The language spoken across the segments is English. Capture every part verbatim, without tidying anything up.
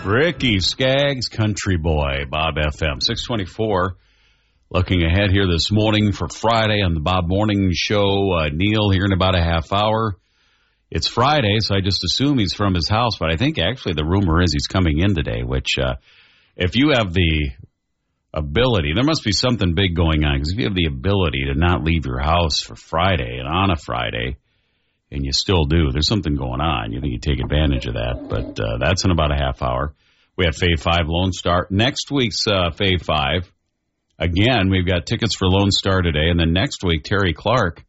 Ricky Skaggs, Country Boy, Bob F M. six twenty-four. Looking ahead here this morning for Friday on the Bob Morning Show. Uh, Neil here in about a half hour. It's Friday, so I just assume he's from his house, but I think actually the rumor is he's coming in today, which uh, if you have the ability, there must be something big going on, because if you have the ability to not leave your house for Friday and on a Friday, and you still do, there's something going on. You think you take advantage of that, but uh, that's in about a half hour. We have Fave five Lone Star. Next week's uh, Fave five, again, we've got tickets for Lone Star today, and then next week, Terry Clark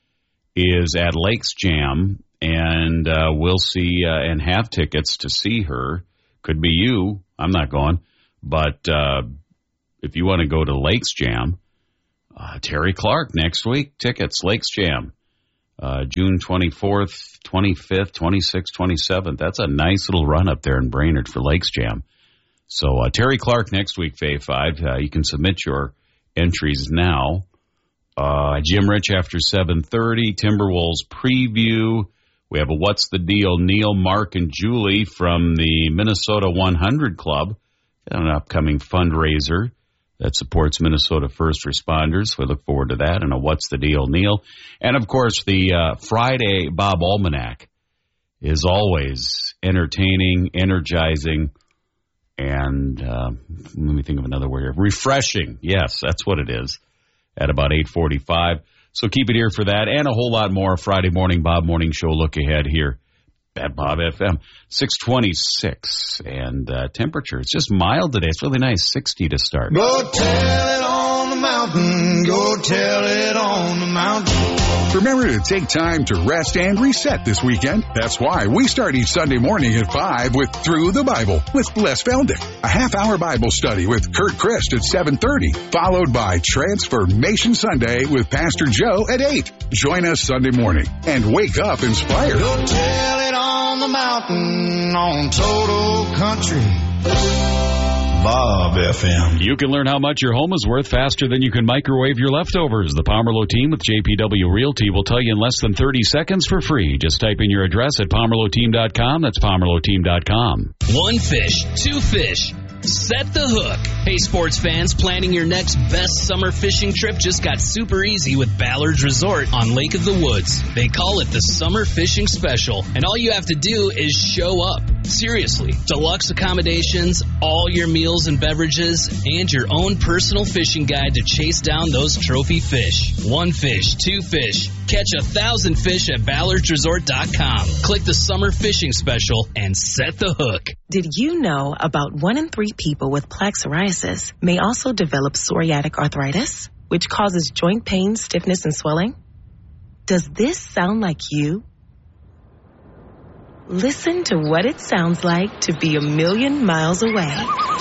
is at Lakes Jam, and uh, we'll see uh, and have tickets to see her. Could be you. I'm not going. But uh, if you want to go to Lakes Jam, uh, Terry Clark next week, tickets, Lakes Jam. Uh, June twenty-fourth, twenty-fifth, twenty-sixth, twenty-seventh. That's a nice little run up there in Brainerd for Lakes Jam. So uh, Terry Clark next week, Fave five. Uh, you can submit your entries now. Uh, Jim Rich after seven thirty. Timberwolves preview. We have a What's the Deal? Neil, Mark, and Julie from the Minnesota one hundred Club. An upcoming fundraiser that supports Minnesota first responders. We look forward to that. And a What's the Deal, Neil. And, of course, the uh, Friday Bob Almanac is always entertaining, energizing, and uh, let me think of another word here. Refreshing. Yes, that's what it is at about eight forty-five. So keep it here for that and a whole lot more. Friday morning Bob Morning Show look ahead here at Bob F M. six twenty-six, and uh, temperature, it's just mild today. It's really nice, sixty to start. Go tell it on the mountain, go tell it on the mountain. Remember to take time to rest and reset this weekend. That's why we start each Sunday morning at five with Through the Bible with Les Feldick, a half-hour Bible study with Kurt Christ at seven thirty, followed by Transformation Sunday with Pastor Joe at eight. Join us Sunday morning and wake up inspired. Go tell it on the mountain on Total Country Bob F M. You can learn how much your home is worth faster than you can microwave your leftovers. The Pomerleau team with J P W Realty will tell you in less than thirty seconds for free. Just type in your address at pomerleau team dot com. That's pomerleau team dot com. One fish, two fish. Set the hook. Hey, sports fans, planning your next best summer fishing trip just got super easy with Ballard's Resort on Lake of the Woods. They call it the Summer Fishing Special, and all you have to do is show up. Seriously, deluxe accommodations, all your meals and beverages, and your own personal fishing guide to chase down those trophy fish. One fish, two fish. Catch a thousand fish at ballards resort dot com. Click the Summer Fishing Special and set the hook. Did you know about one in three people with plaque psoriasis may also develop psoriatic arthritis, which causes joint pain, stiffness, and swelling? Does this sound like you? Listen to what it sounds like to be a million miles away.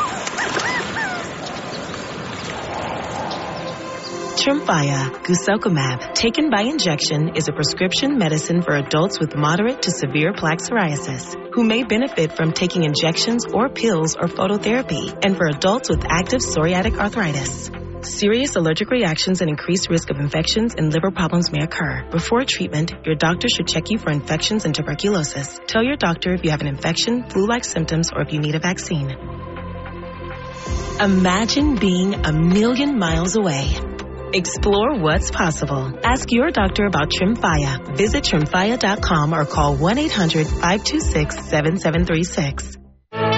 Tremfya guselkumab, taken by injection, is a prescription medicine for adults with moderate to severe plaque psoriasis who may benefit from taking injections or pills or phototherapy, and for adults with active psoriatic arthritis. Serious allergic reactions and increased risk of infections and liver problems may occur. Before treatment, your doctor should check you for infections and tuberculosis. Tell your doctor if you have an infection, flu-like symptoms, or if you need a vaccine. Imagine being a million miles away. Explore what's possible. Ask your doctor about Tremfya. Visit tremfya dot com or call one eight hundred five two six seven seven three six.